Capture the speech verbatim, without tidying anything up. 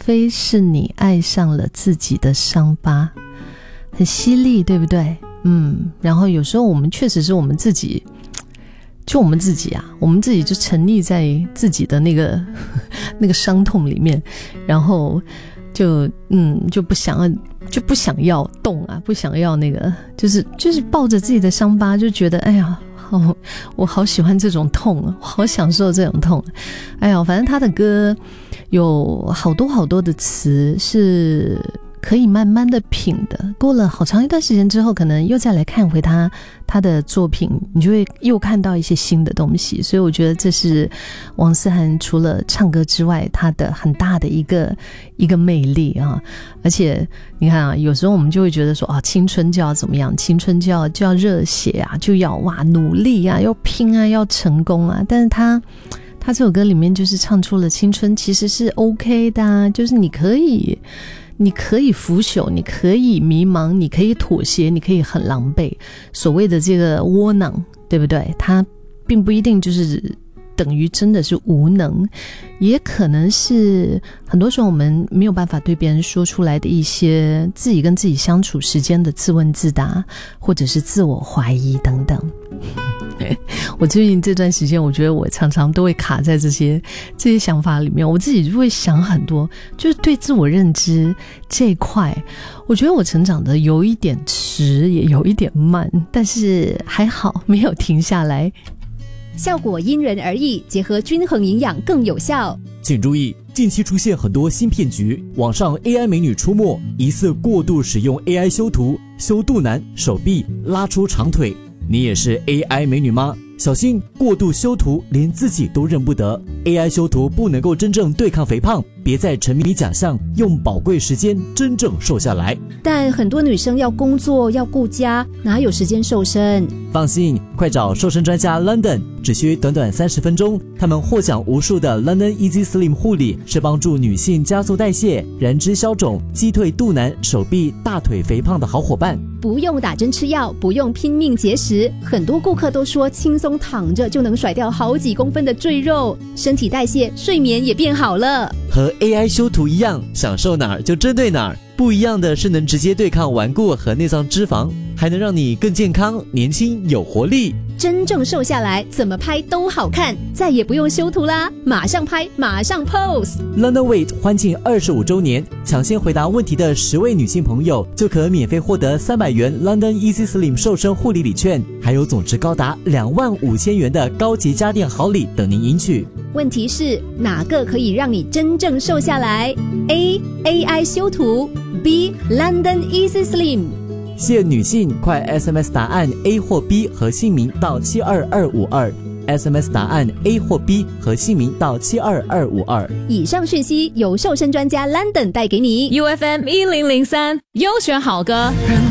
非是你爱上了自己的伤疤，很犀利，对不对？嗯，然后有时候我们确实是我们自己，就我们自己啊，我们自己就沉溺在自己的那个那个伤痛里面，然后就嗯就不想要就不想要动啊，不想要那个，就是就是抱着自己的伤疤，就觉得哎呀。哦，我好喜欢这种痛，我好享受这种痛。哎呀，反正他的歌有好多好多的词是可以慢慢的品的。过了好长一段时间之后，可能又再来看回他他的作品，你就会又看到一些新的东西。所以我觉得这是王思涵除了唱歌之外，他的很大的一个一个魅力啊。而且你看啊，有时候我们就会觉得说啊，青春就要怎么样，青春就要就要热血啊，就要哇努力啊，要拼啊，要成功啊。但是他他这首歌里面就是唱出了青春其实是 OK 的啊，就是你可以你可以腐朽，你可以迷茫，你可以妥协，你可以很狼狈。所谓的这个窝囊，对不对？它并不一定就是等于真的是无能，也可能是很多时候我们没有办法对别人说出来的一些自己跟自己相处时间的自问自答，或者是自我怀疑等等。我最近这段时间，我觉得我常常都会卡在这些这些想法里面，我自己就会想很多，就是对自我认知这一块，我觉得我成长的有一点迟，也有一点慢，但是还好没有停下来。 效果因人而异，结合均衡营养更有效。 请注意，近期出现很多新骗局，网上 A I 美女出没，疑似过度使用 A I 修图，修肚腩、手臂，拉出长腿。你也是 A I 美女吗？小心过度修图，连自己都认不得。A I 修图不能够真正对抗肥胖，别再沉迷假象，用宝贵时间真正瘦下来。 但很多女生要工作要顾家，哪有时间瘦身？ 放心，快找瘦身专家 London， 只需短短三十分钟，他们获奖无数的 London Easy Slim 护理是帮助女性加速代谢、燃脂消肿、击退肚腩、手臂、大腿肥胖的好伙伴。 不用打针吃药，不用拼命节食，很多顾客都说轻松躺着就能甩掉好几公分的赘肉，身体代谢、睡眠也变好了。 和 A I 修图一样，想瘦哪儿就针对哪儿。不一样的是能直接对抗顽固和内脏脂肪，还能让你更健康、年轻、有活力。 真正瘦下来，怎么拍都好看，再也不用修图啦，马上拍，马上 pose。 London Weight 欢庆二十五周年，抢先回答问题的十位女性朋友就可免费获得三百元 London Easy Slim 瘦身护理礼券，还有总值高达两万五千元的高级家电好礼等您赢取。 问题是哪个可以让你真正瘦下来？ A. A I 修图， B. London Easy Slim。 谢女性，快 S M S 答案 A 或 B 和姓名到七二二五二 S M S 答案 A 或 B 和姓名到七二二五二。 以上讯息由瘦身专家 London 带给你。 U F M 一零零三优选好歌。